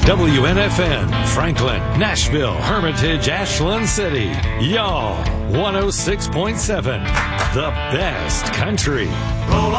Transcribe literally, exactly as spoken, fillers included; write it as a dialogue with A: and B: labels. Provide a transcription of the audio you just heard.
A: W N F N, Franklin, Nashville, Hermitage, Ashland City. Y'all, one oh six point seven, the best country.